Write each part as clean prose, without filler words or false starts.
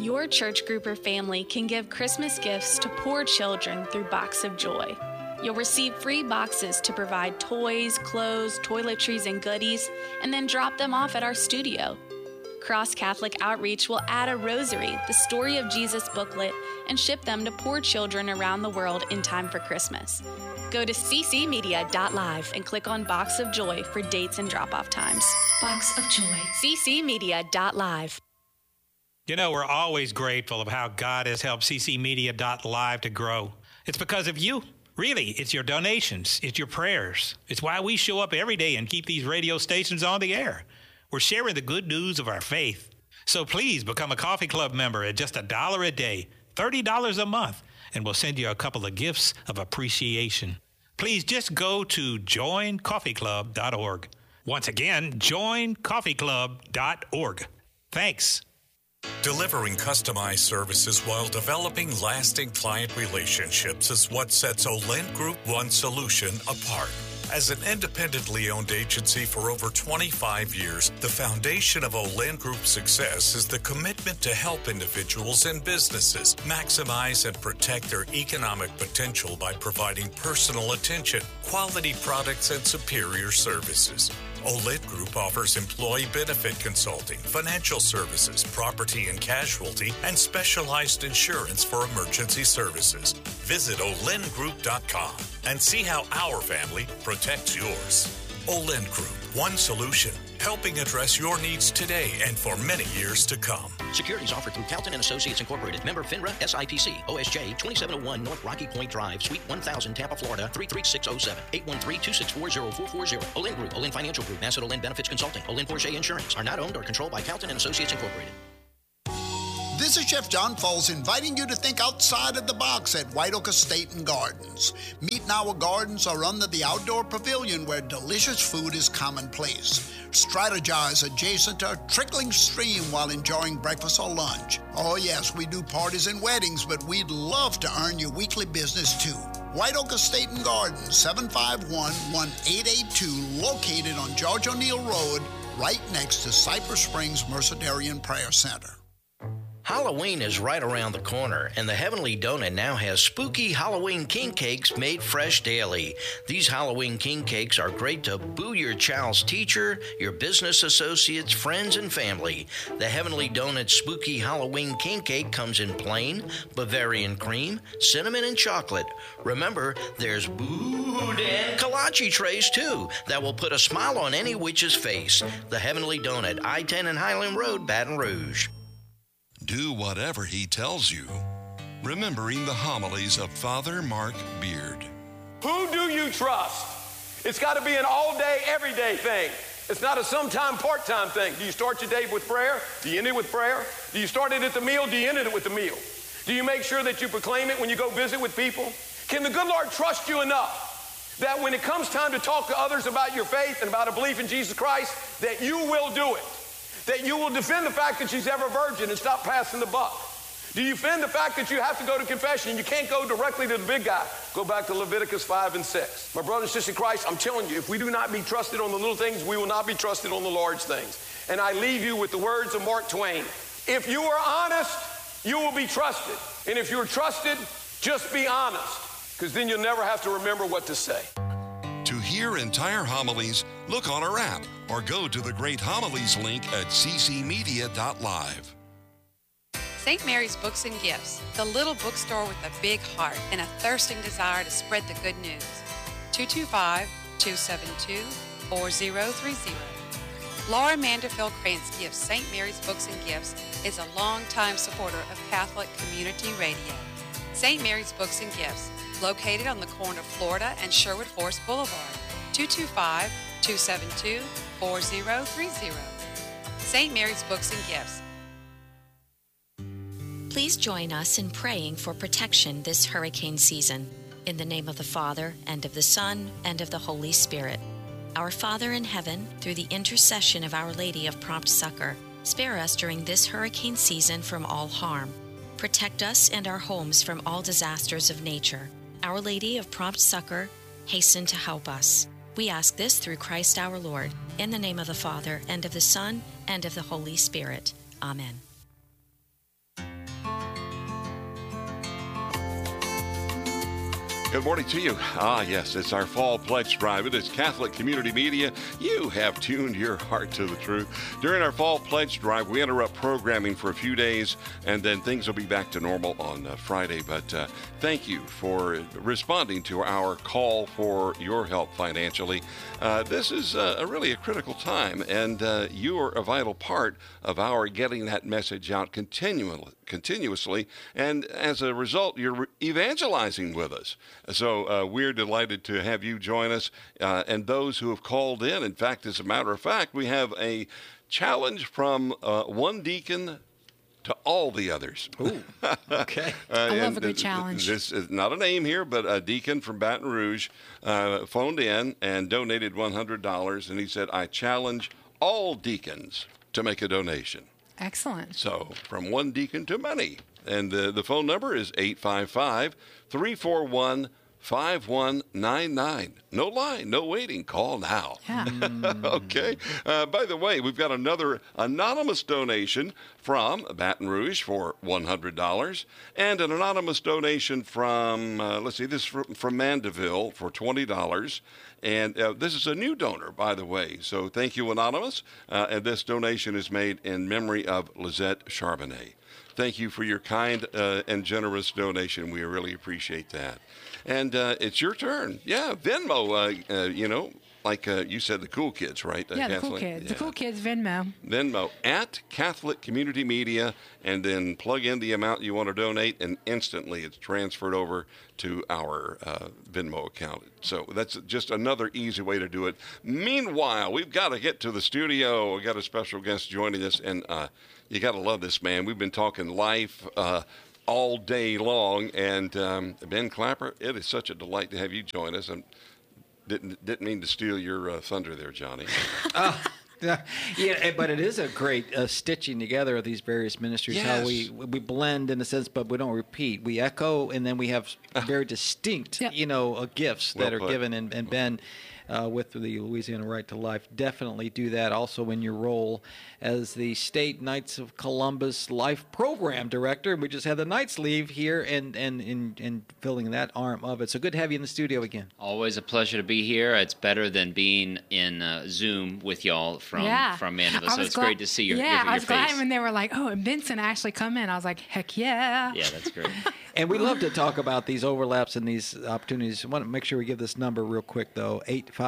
Your church group or family can give Christmas gifts to poor children through Box of Joy. You'll receive free boxes to provide toys, clothes, toiletries, and goodies, and then drop them off at our studio. Cross Catholic Outreach will add a rosary, the Story of Jesus booklet, and ship them to poor children around the world in time for Christmas. Go to ccmedia.live and click on Box of Joy for dates and drop-off times. Box of Joy. ccmedia.live. You know, we're always grateful of how God has helped ccmedia.live to grow. It's because of you. Really, it's your donations. It's your prayers. It's why we show up every day and keep these radio stations on the air. We're sharing the good news of our faith. So please become a Coffee Club member at just $1 a day, $30 a month, and we'll send you a couple of gifts of appreciation. Please just go to joincoffeeclub.org. Once again, joincoffeeclub.org. Thanks. Delivering customized services while developing lasting client relationships is what sets Olent Group One Solution apart. As an independently owned agency for over 25 years, the foundation of Olent Group's success is the commitment to help individuals and businesses maximize and protect their economic potential by providing personal attention, quality products, and superior services. Olent Group offers employee benefit consulting, financial services, property and casualty, and specialized insurance for emergency services. Visit olentgroup.com and see how our family protects yours. Olent Group, One Solution, helping address your needs today and for many years to come. Securities offered through Calton & Associates Incorporated. Member FINRA, SIPC, OSJ, 2701 North Rocky Point Drive, Suite 1000, Tampa, Florida, 33607, 813-264-0440. Olent Group, Olent Financial Group, Nassau Olent Benefits Consulting, Olent Porsche Insurance are not owned or controlled by Calton & Associates Incorporated. This is Chef John Falls inviting you to think outside of the box at White Oak Estate and Gardens. Meet and our gardens are under the outdoor pavilion where delicious food is commonplace. Strategize adjacent to a trickling stream while enjoying breakfast or lunch. Oh yes, we do parties and weddings, but we'd love to earn your weekly business too. White Oak Estate and Gardens, 751-1882, located on George O'Neill Road, right next to Cypress Springs Mercedarian Prayer Center. Halloween is right around the corner, and the Heavenly Donut now has spooky Halloween king cakes made fresh daily. These Halloween king cakes are great to boo your child's teacher, your business associates, friends, and family. The Heavenly Donut spooky Halloween king cake comes in plain, Bavarian cream, cinnamon, and chocolate. Remember, there's boudin kolache trays, too, that will put a smile on any witch's face. The Heavenly Donut, I-10 and Highland Road, Baton Rouge. Do whatever he tells you. Remembering the homilies of Father Mark Beard. Who do you trust? It's got to be an all-day, everyday thing. It's not a sometime, part-time thing. Do you start your day with prayer? Do you end it with prayer? Do you start it at the meal? Do you end it with the meal? Do you make sure that you proclaim it when you go visit with people? Can the good Lord trust you enough that when it comes time to talk to others about your faith and about a belief in Jesus Christ, that you will do it? That you will defend the fact that she's ever virgin and stop passing the buck? Do you defend the fact that you have to go to confession? You can't go directly to the big guy. Go back to Leviticus 5 and 6. My brothers and sisters in Christ, I'm telling you, if we do not be trusted on the little things, we will not be trusted on the large things. And I leave you with the words of Mark Twain. If you are honest, you will be trusted. And if you're trusted, just be honest, because then you'll never have to remember what to say. To hear entire homilies, look on our app or go to the Great Homilies link at ccmedia.live. St. Mary's Books and Gifts, the little bookstore with a big heart and a thirsting desire to spread the good news. 225-272-4030. Laura Manderfield Krantz Gifts St. Mary's Books and Gifts is a longtime supporter of Catholic Community Radio. St. Mary's Books and Gifts, located on the corner of Florida and Sherwood Forest Boulevard, 225-272-4030. St. Mary's Books and Gifts. Please join us in praying for protection this hurricane season. In the name of the Father, and of the Son, and of the Holy Spirit. Our Father in heaven, through the intercession of Our Lady of Prompt Succor, spare us during this hurricane season from all harm. Protect us and our homes from all disasters of nature. Our Lady of Prompt Succor, hasten to help us. We ask this through Christ our Lord, in the name of the Father, and of the Son, and of the Holy Spirit. Amen. Good morning to you. Yes, it's our Fall Pledge Drive. It is Catholic Community Media. You have tuned your heart to the truth. During our Fall Pledge Drive, we interrupt programming for a few days, and then things will be back to normal on Friday. But thank you for responding to our call for your help financially. This is really a critical time, and you are a vital part of our getting that message out continuously, and as a result, you're evangelizing with us. So we're delighted to have you join us, and those who have called in. In fact, as a matter of fact, we have a challenge from one deacon to all the others. Ooh, okay. I love a good challenge. This is not a name here, but a deacon from Baton Rouge phoned in and donated $100, and he said, I challenge all deacons to make a donation. Excellent. So from one deacon to many. And the phone number is 855-341-5199. No line, no waiting. Call now. Yeah. Okay. By the way, we've got another anonymous donation from Baton Rouge for $100 and an anonymous donation from, this is from Mandeville for $20. And this is a new donor, by the way. So thank you, Anonymous. And this donation is made in memory of Lizette Charbonnet. Thank you for your kind and generous donation. We really appreciate that. And it's your turn. Yeah, Venmo, like you said, the cool kids, right? Yeah, the cool kids. Yeah. The cool kids, Venmo. Venmo, at Catholic Community Media, and then plug in the amount you want to donate, and instantly it's transferred over to our Venmo account. So that's just another easy way to do it. Meanwhile, we've got to get to the studio. We've got a special guest joining us, and you got to love this man. We've been talking life all day long, and Ben Clapper, it is such a delight to have you join us. And didn't mean to steal your thunder there, Johnny. Yeah, but it is a great stitching together of these various ministries. Yes. How we blend in a sense, but we don't repeat. We echo, and then we have very distinct, gifts that are given. And Ben, with the Louisiana Right to Life, definitely do that. Also, in your role as the State Knights of Columbus Life Program Director, we just had the Knights leave here and filling that arm of it. So good to have you in the studio again. Always a pleasure to be here. It's better than being in Zoom with y'all from Mandeville. So it's great to see your face. Yeah, I was glad when they were like, oh, and Benson actually come in. I was like, heck yeah. Yeah, that's great. And we love to talk about these overlaps and these opportunities. I want to make sure we give this number real quick, though,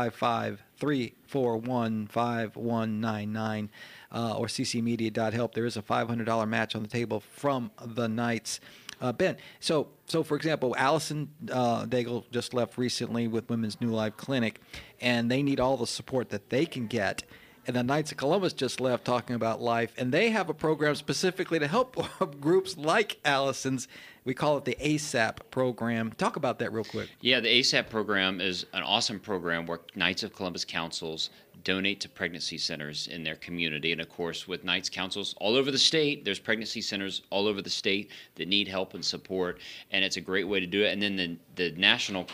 855-341-5199 or ccmedia.help. There is a $500 match on the table from the Knights. Ben, so for example, Allison Daigle just left recently with Women's New Life Clinic, and they need all the support that they can get. And the Knights of Columbus just left talking about life, and they have a program specifically to help groups like Allison's. We call it the ASAP program. Talk about that real quick. Yeah, the ASAP program is an awesome program where Knights of Columbus councils donate to pregnancy centers in their community. And, of course, with Knights councils all over the state, there's pregnancy centers all over the state that need help and support, and it's a great way to do it. And then the National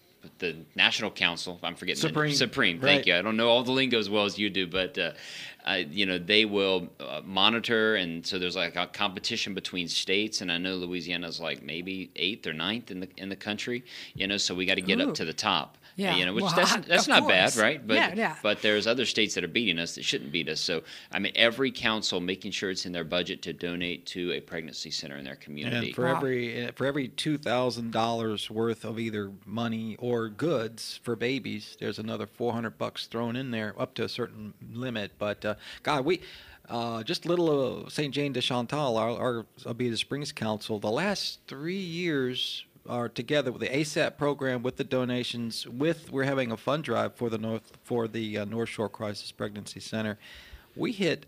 Council, I'm forgetting Supreme. Thank you. I don't know all the lingo as well as you do, but they will monitor, and so there's like a competition between states, and I know Louisiana's like maybe 8th or 9th in the country. So we got to get up to the top. Yeah, which that's not bad, right? But but there's other states that are beating us that shouldn't beat us. So I mean, every council making sure it's in their budget to donate to a pregnancy center in their community. And for every $2,000 worth of either money or goods for babies, there's another $400 thrown in there up to a certain limit. But God, we. Just little St. Jane de Chantal, our Alberta Springs Council, the last 3 years are together with the ASAP program, with the donations, we're having a fund drive for the North Shore Crisis Pregnancy Center. We hit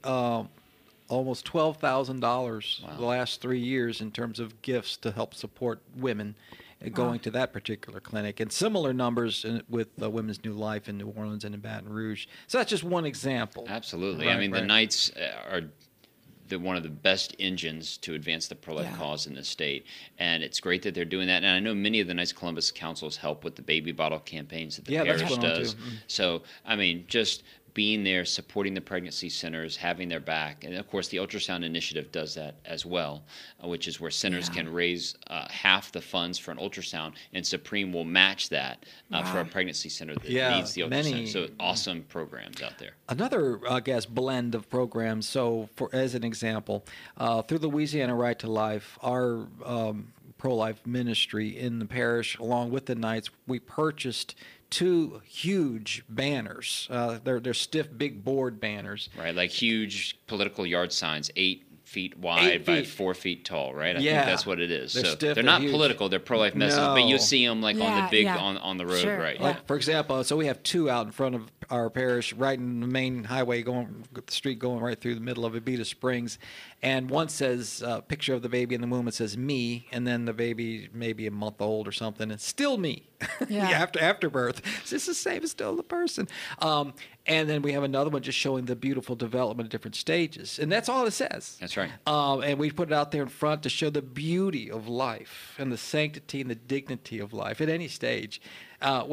almost $12,000 the last 3 years in terms of gifts to help support women going to that particular clinic, and similar numbers with Women's New Life in New Orleans and in Baton Rouge. So that's just one example. Absolutely. The Knights are one of the best engines to advance the pro-life cause in the state, and it's great that they're doing that. And I know many of the Knights of Columbus councils help with the baby bottle campaigns that the parish does. So, I mean, just being there, supporting the pregnancy centers, having their back. And, of course, the Ultrasound Initiative does that as well, which is where centers can raise half the funds for an ultrasound, and Supreme will match that for a pregnancy center that needs the ultrasound. So awesome programs out there. Another, I guess, blend of programs. So, as an example, through the Louisiana Right to Life, our pro-life ministry in the parish, along with the Knights, we purchased 2 huge banners. They're stiff, big board banners. Right, like huge political yard signs, 8 feet wide by 4 feet tall, right? I think that's what it is. They're so stiff, they're not huge. political, they're pro-life messages, but you'll see them like on the big, on the road, right? Like, for example, so we have 2 out in front of our parish, right in the main highway, the street going right through the middle of Abita Springs. And one says, picture of the baby in the womb, it says me, and then the baby maybe a month old or something, it's still me. after birth. It's just the same, it's still the person. And then we have another one just showing the beautiful development at different stages. And that's all it says. That's right. And we put it out there in front to show the beauty of life and the sanctity and the dignity of life at any stage. Our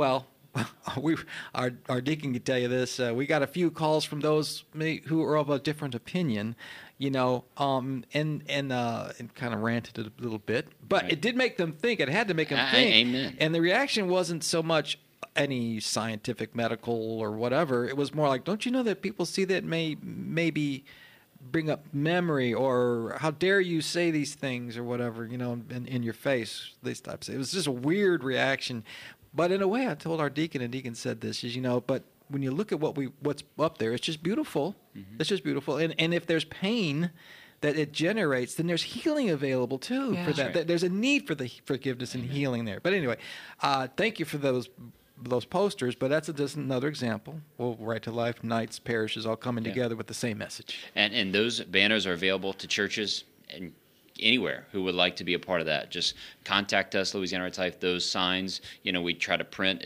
deacon can tell you this. We got a few calls from those who are of a different opinion, and kind of ranted a little bit. But it did make them think. It had to make them think. Amen. And the reaction wasn't so much any scientific, medical, or whatever. It was more like, don't you know that people see that maybe bring up memory, or how dare you say these things, or whatever, in your face, these types. It was just a weird reaction. But in a way, I told our deacon, and deacon said this, but when you look at what's up there, it's just beautiful. Mm-hmm. It's just beautiful. And if there's pain that it generates, then there's healing available too for that. Right. There's a need for the forgiveness and healing there. But anyway, thank you for those posters, but that's just another example. Right to Life, Knights, parishes all coming together with the same message. And those banners are available to churches and anywhere who would like to be a part of that. Just contact us, Louisiana Right to Life. Those signs, we try to print